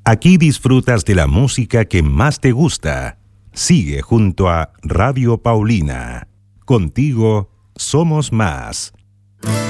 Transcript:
Aquí disfrutas de la música que más te gusta. Sigue junto a Radio Paulina. Contigo somos más.